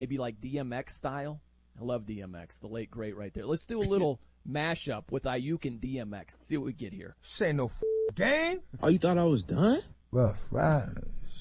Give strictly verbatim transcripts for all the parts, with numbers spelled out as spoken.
maybe like D M X style. I love D M X, the late great right there. Let's do a little mashup with Ayuk and D M X. Let's see what we get here. This ain't no f- game. Oh, you thought I was done? Rough Riders.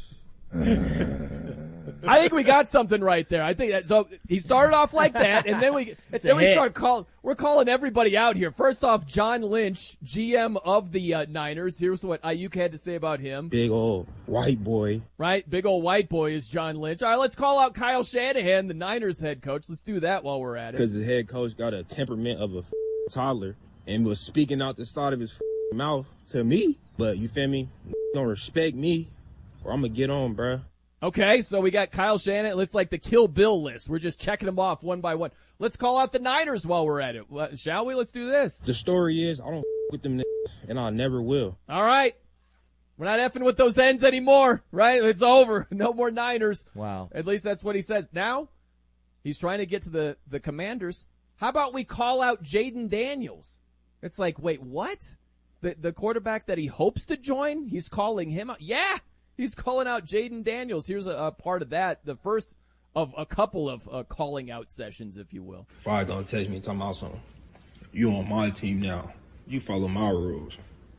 I think we got something right there. I think that, so. He started off like that, and then we then we hit. start calling. We're calling everybody out here. First off, John Lynch, G M of the uh, Niners. Here's what Ayuk had to say about him. Big old white boy. Right, big old white boy is John Lynch. All right, let's call out Kyle Shanahan, the Niners head coach. Let's do that while we're at it. Because the head coach got a temperament of a f- toddler and was speaking out the side of his f- mouth to me. But you feel me? Don't respect me, or I'm gonna get on, bruh. Okay, so we got Kyle Shanahan. It's like the Kill Bill list. We're just checking them off one by one. Let's call out the Niners while we're at it. Shall we? Let's do this. The story is, I don't f- with them niggas, and I never will. All right. We're not effing with those ends anymore, right? It's over. No more Niners. Wow. At least that's what he says. Now, he's trying to get to the, the Commanders. How about we call out Jaden Daniels? It's like, wait, what? The the quarterback that he hopes to join, he's calling him out. Yeah, he's calling out Jaden Daniels. Here's a, a part of that. The first of a couple of uh, calling out sessions, if you will. Probably gonna text me talking about something. You on my team now. You follow my rules.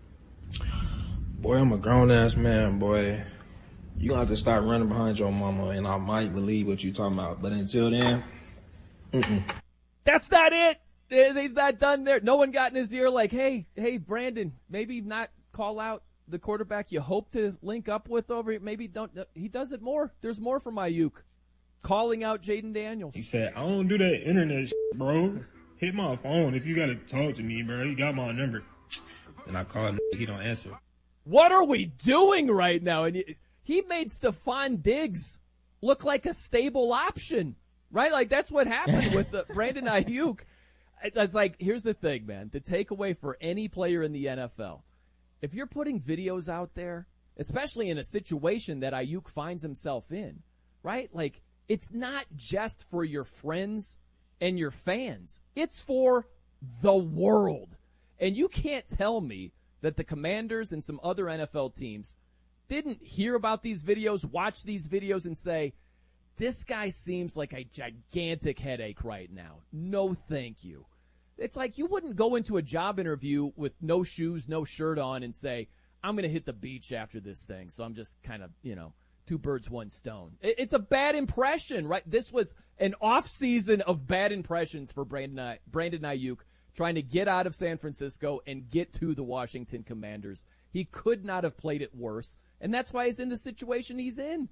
Boy, I'm a grown-ass man, boy. You gonna have to start running behind your mama, and I might believe what you talking about. But until then, mm-mm. That's not it. He's not done there. No one got in his ear like, hey, hey, Brandon, maybe not call out the quarterback you hope to link up with over here. Maybe don't. He does it more. There's more from Ayuk. Calling out Jaden Daniels. He said, I don't do that internet shit, bro. Hit my phone if you got to talk to me, bro. You got my number. And I call him, he don't answer. What are we doing right now? And he made Stephon Diggs look like a stable option, right? Like that's what happened with uh, Brandon Ayuk. It's like, here's the thing, man. The takeaway for any player in the N F L, if you're putting videos out there, especially in a situation that Ayuk finds himself in, right? Like, it's not just for your friends and your fans. It's for the world. And you can't tell me that the Commanders and some other N F L teams didn't hear about these videos, watch these videos, and say, this guy seems like a gigantic headache right now. No thank you. It's like you wouldn't go into a job interview with no shoes, no shirt on and say, I'm going to hit the beach after this thing. So I'm just kind of, you know, two birds, one stone. It's a bad impression, right? This was an off season of bad impressions for Brandon, Brandon Ayuk trying to get out of San Francisco and get to the Washington Commanders. He could not have played it worse. And that's why he's in the situation he's in.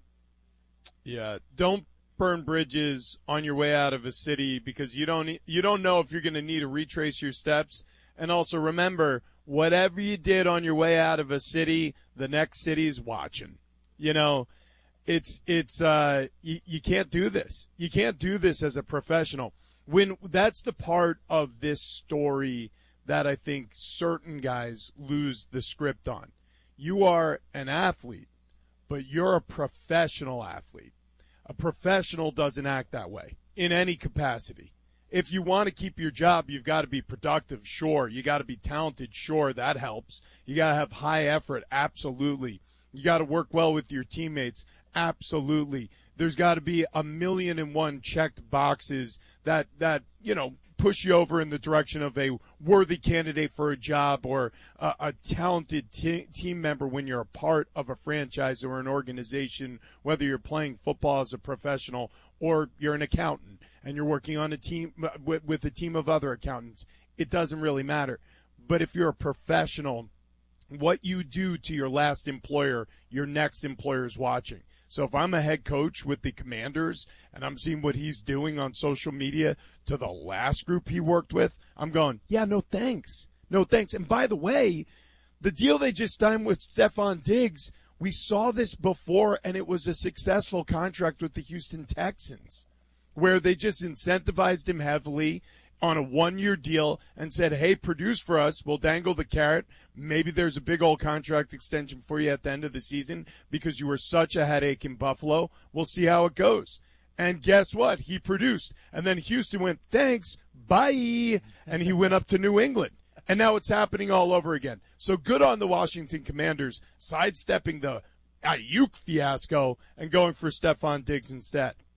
Yeah, don't burn bridges on your way out of a city because you don't you don't know if you're going to need to retrace your steps. And also remember, whatever you did on your way out of a city, the next city's watching. You know, it's it's uh you, you can't do this. You can't do this as a professional. When that's the part of this story that I think certain guys lose the script on. You are an athlete, but you're a professional athlete. A professional doesn't act that way in any capacity. If you want to keep your job, you've got to be productive, sure. You got to be talented, sure. That helps. You got to have high effort, absolutely. You got to work well with your teammates, absolutely. There's got to be a million and one checked boxes that, that you know, push you over in the direction of a worthy candidate for a job or a, a talented te- team member when you're a part of a franchise or an organization, whether you're playing football as a professional or you're an accountant and you're working on a team with, with a team of other accountants. It doesn't really matter. But if you're a professional, what you do to your last employer, your next employer is watching. So if I'm a head coach with the Commanders and I'm seeing what he's doing on social media to the last group he worked with, I'm going, yeah, no thanks. No thanks. And by the way, the deal they just signed with Stephon Diggs, we saw this before, and it was a successful contract with the Houston Texans where they just incentivized him heavily on a one-year deal and said, hey, produce for us. We'll dangle the carrot. Maybe there's a big old contract extension for you at the end of the season because you were such a headache in Buffalo. We'll see how it goes. And guess what? He produced. And then Houston went, thanks, bye. And he went up to New England. And now it's happening all over again. So good on the Washington Commanders sidestepping the Ayuk fiasco and going for Stephon Diggs instead.